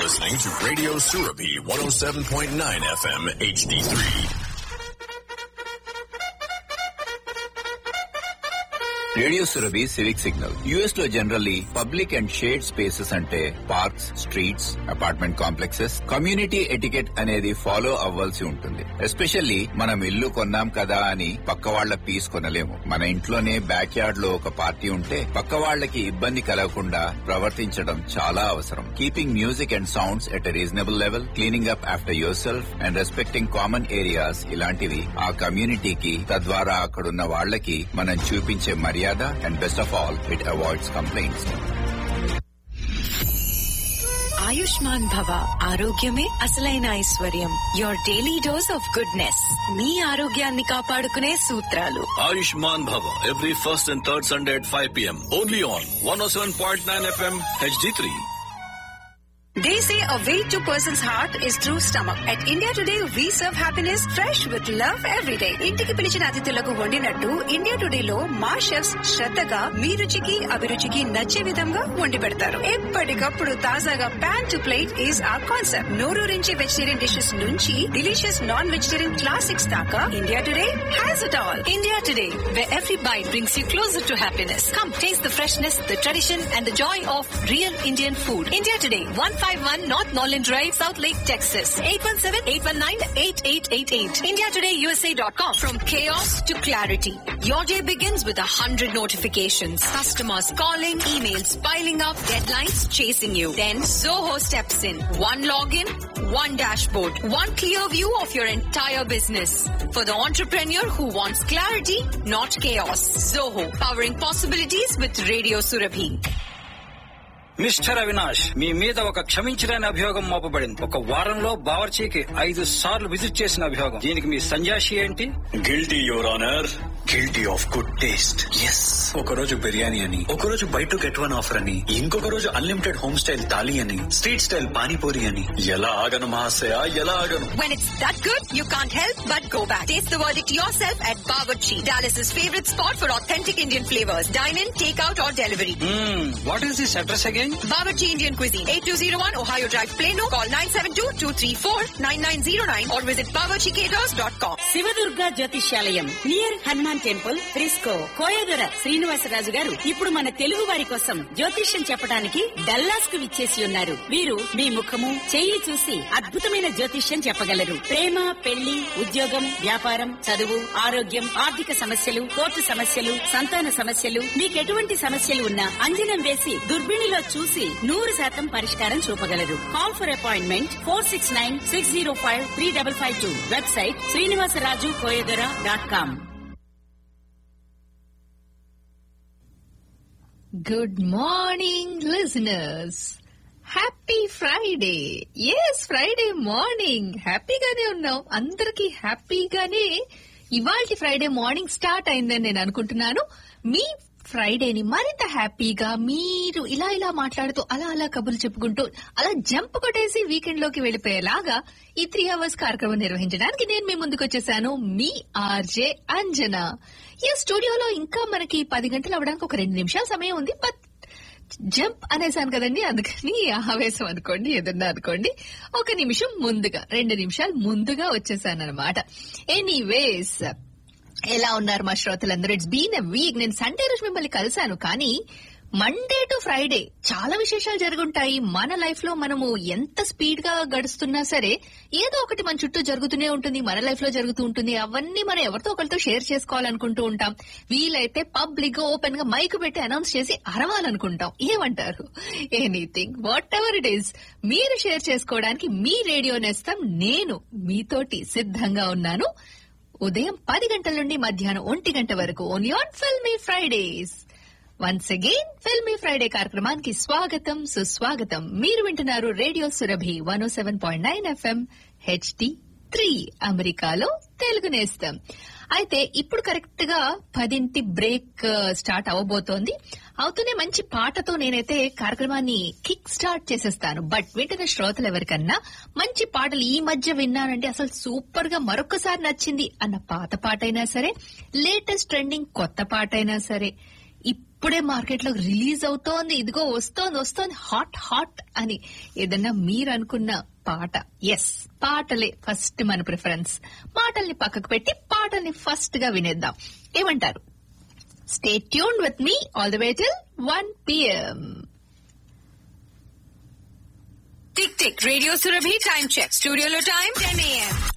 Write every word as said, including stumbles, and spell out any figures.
listening to Radio Surabhi one oh seven point nine F M H D three. Radio Surabhi civic signal. US లో generally public and shade spaces అంటే parks, streets, apartment complexes, community etiquette అనేది follow అవ్వాల్సి ఉంటుంది. Especially మనం ఇల్లు కొన్నాం కదా అని పక్క వాళ్ల పీస్ కొనలేము. మన ఇంట్లోనే బ్యాక్ యార్డ్ లో ఒక పార్టీ ఉంటే పక్క వాళ్లకి ఇబ్బంది కలగకుండా ప్రవర్తించడం చాలా అవసరం. Keeping music and sounds at a reasonable level, cleaning up after your self and respecting common areas, ఇలాంటివి ఆ కమ్యూనిటీకి, తద్వారా అక్కడున్న వాళ్లకి మనం చూపించే మర్యాద. And best of all, it avoids complaints. Ayushman భవ, ఆరోగ్యమే అసలైన ఐశ్వర్యం. Your daily dose of goodness. మీ ఆరోగ్యాన్ని కాపాడుకునే సూత్రాలు. ఆయుష్మాన్ భవ every first and third Sunday at five p m only on one oh seven point nine F M H D three. They say a way to person's heart is through stomach. At India Today, we serve happiness fresh with love every day. ఇంటికి పిలిచిన అతిథులకు వండినట్టు India today లో మా chefs శ్రద్ధగా మీ రుచికి అభిరుచికి నచ్చే విధంగా వండి పెడతారు. ఎప్పటికప్పుడు తాజాగా pan to plate is are concept. నోరూరించి vegetarian dishes నుంచి డిలీషియస్ నాన్ వెజిటేరియన్ క్లాసిక్స్ దాకా India today has it all. India today, where every bite brings you closer to happiness. Come taste the freshness, the tradition and the joy of real Indian food. India Today, one fifty-one North Norland Drive, South Lake, Texas. eight one seven, eight one nine, eight eight eight eight. India Today U S A dot com. From chaos to clarity, your day begins with a hundred notifications. Customers calling, emails piling up, deadlines chasing you. Then Zoho steps in. One login, one dashboard, one clear view of your entire business. For the entrepreneur who wants clarity, not chaos. Zoho, powering possibilities with Radio Surabhi. Mister Avinash, మీ మీద ఒక క్షమించలేని అభియోగం మోపబడింది. ఒక వారంలో బావర్చీకి ఐదు సార్లు visit చేసిన అభియోగం. దీనికి మీ సంజాషి ఏంటి? Guilty your honour, guilty of good taste. Yes, ఒక రోజు బిర్యానీ అని, ఒక రోజు by to get one offer అని, ఇంకొక రోజు అన్లిమిటెడ్ హోమ్ స్టైల్ థాలీ అని, స్ట్రీట్ స్టైల్ పానీపూరి అని. ఎలా ఆగను మహాశయ, ఎలా ఆగను? When it's that good, you can't help but go back. Taste the verdict yourself at Bawarchi, Dallas's favorite spot for authentic Indian flavors. Dine in, take out or delivery. What is this address again? Bawarchi Indian Cuisine, eighty-two oh one Ohio Drive, Plano. Call nine seven two, two three four, nine nine zero nine or visit bawarchi caters dot com. Shiva Durga జ్యోతిష్యాలయం near Hanuman temple, Frisco, Koyadora Srinivasaraju గారు ఇప్పుడు మన తెలుగు వారి కోసం జ్యోతిష్యం చెప్పడానికి Dallas కు విచ్చేసి ఉన్నారు. వీరు మీ ముఖము, చెయ్యి చూసి అద్భుతమైన జ్యోతిష్యం చెప్పగలరు. ప్రేమ, పెళ్లి, ఉద్యోగం, వ్యాపారం, చదువు, ఆరోగ్యం, ఆర్థిక సమస్యలు, కోర్టు సమస్యలు, సంతాన సమస్యలు, మీకెటువంటి సమస్యలు ఉన్నా అంజనం వేసి దుర్బిణిలో చూసి నూరు శాతం పరిష్కారం చూపగలరు. Call for appointment four six nine six zero five three double five two. Website Srinivasaraju Koyadora dot com. Good morning, listeners. Happy Friday. Yes, Friday morning. హ్యాపీగానే ఉన్నాం. అందరికీ హ్యాపీగానే ఇవాల్టి ఫ్రైడే మార్నింగ్ స్టార్ట్ అయిందని నేను అనుకుంటున్నాను. మీ ఫ్రైడేని మరింత హ్యాపీగా మీరు ఇలా ఇలా మాట్లాడుతూ అలా అలా కబుర్లు చెప్పుకుంటూ అలా జంప్ కొట్టేసి వీకెండ్ లోకి వెళ్లిపోయేలాగా ఈ త్రీ అవర్స్ కార్యక్రమం నిర్వహించడానికి నేను మీ ముందుకు వచ్చేసాను. మీ ఆర్జే అంజనా. ఈ స్టూడియోలో ఇంకా మనకి పది గంటలు అవడానికి ఒక రెండు నిమిషాల సమయం ఉంది. బట్ జంప్ అనేసాను కదండి, అందుకని ఆవేశం అనుకోండి, ఏదన్నా అనుకోండి. ఒక నిమిషం ముందుగా, రెండు నిమిషాలు ముందుగా వచ్చేసాను అనమాట. ఎనీవేస్, ఎలా ఉన్నారు మా శ్రోతలందరూ? It's been a week. నేను సండే రోజు మిమ్మల్ని కలిశాను, కానీ మండే టు ఫ్రైడే చాలా విశేషాలు జరుగుంటాయి. మన లైఫ్ లో మనము ఎంత స్పీడ్ గా గడుస్తున్నా సరే ఏదో ఒకటి మన చుట్టూ జరుగుతూనే ఉంటుంది, మన లైఫ్ లో జరుగుతూ ఉంటుంది. అవన్నీ మనం ఎవరితో ఒకరితో షేర్ చేసుకోవాలనుకుంటూ ఉంటాం. వీలైతే పబ్లిక్ గా ఓపెన్ గా మైక్ పెట్టి అనౌన్స్ చేసి అరవాలనుకుంటాం. ఏమంటారు? Anything, what ever it is, మీరు షేర్ చేసుకోవడానికి మీ రేడియో నేస్తం నేను మీతోటి సిద్ధంగా ఉన్నాను. ఉదయం పది గంటల నుండి మధ్యాహ్నం ఒంటి గంట వరకు only on filmy Fridays. Once again filmy Friday కార్యక్రమానికి స్వాగతం, సుస్వాగతం. మీరు వింటున్నారు రేడియో సురభి వన్ ఓ seven point nine FM HD three, అమెరికాలో తెలుగు నేస్తం. అయితే ఇప్పుడు కరెక్ట్ గా పదింటి బ్రేక్ స్టార్ట్ అవబోతోంది. అవుతూనే మంచి పాటతో నేనైతే కార్యక్రమాన్ని కిక్ స్టార్ట్ చేసేస్తాను. బట్ వింటున్న శ్రోతలు ఎవరికన్నా మంచి పాటలు ఈ మధ్య విన్నానంటే అసలు సూపర్ గా మరొకసారి నచ్చింది అన్న పాత పాట అయినా సరే, లేటెస్ట్ ట్రెండింగ్ కొత్త పాట అయినా సరే, ఇప్పుడే మార్కెట్ లో రిలీజ్ అవుతోంది, ఇదిగో వస్తోంది వస్తోంది హాట్ హాట్ అని ఏదన్నా మీరు అనుకున్న పాట. ఎస్, పాటలే ఫస్ట్ మన ప్రిఫరెన్స్. మాటల్ని పక్కకు పెట్టి పాటల్ని ఫస్ట్ గా వినేద్దాం. ఏమంటారు? Stay tuned with me all the way till one PM. Tick tick radio Surabhi time check. స్టూడియోలో టైం టెన్ ఏఎం.